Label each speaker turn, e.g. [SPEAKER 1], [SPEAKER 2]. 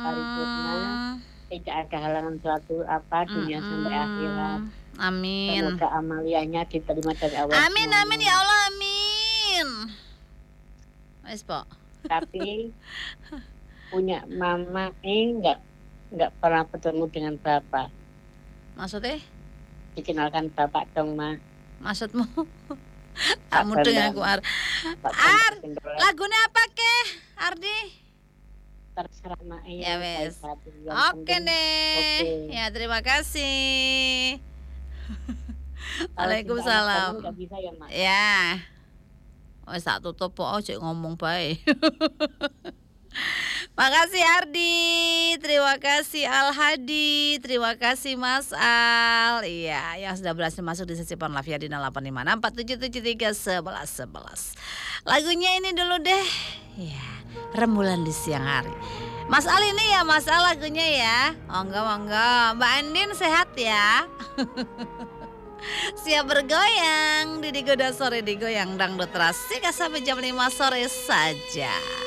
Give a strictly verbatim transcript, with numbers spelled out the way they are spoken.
[SPEAKER 1] paripurna, tidak ada halangan suatu apa, dunia sampai akhirat.
[SPEAKER 2] Mhm. Amin.
[SPEAKER 1] Semoga amaliyahnya diterima dari Allah
[SPEAKER 2] Amin amin ya
[SPEAKER 1] semuanya.
[SPEAKER 2] Allah, amin. Wes, Pok.
[SPEAKER 1] Tapi punya mama ini nggak nggak pernah bertemu dengan bapak.
[SPEAKER 2] Maksudnya?
[SPEAKER 1] Dikenalkan bapak dong, Ma.
[SPEAKER 2] Maksudmu?
[SPEAKER 1] Pak
[SPEAKER 2] Kamu dengan aku
[SPEAKER 1] Bambang.
[SPEAKER 2] Ar.
[SPEAKER 1] Pak
[SPEAKER 2] Ar,
[SPEAKER 1] Bambang Gendrola.
[SPEAKER 2] lagunya apa ke, Ardi?
[SPEAKER 1] Terserah Ma.
[SPEAKER 2] Ya
[SPEAKER 1] Iya,
[SPEAKER 2] wes.
[SPEAKER 1] baik hati. Yang
[SPEAKER 2] Oke
[SPEAKER 1] penting
[SPEAKER 2] deh.
[SPEAKER 1] oke.
[SPEAKER 2] Ya terima kasih.
[SPEAKER 1] Kalau cinta anak
[SPEAKER 2] Waalaikumsalam.
[SPEAKER 1] kamu nggak bisa ya, Ma?
[SPEAKER 2] Ya. Wes tak tutup kok, cek ngomong baik. Makasih Ardi, terima kasih Al Hadi, terima kasih Mas Al. Iya, yang sudah berhasil masuk di sesi Live ya di nol delapan lima enam empat tujuh tujuh tiga satu satu satu satu. Lagunya ini dulu deh. Ya, rembulan di siang hari. Mas Al ini ya Mas Al lagunya ya. Monggo monggo. Mbak Andin sehat ya. Siap bergoyang. Didi Goda sore digoyang dangdut rasik sampai jam lima sore saja.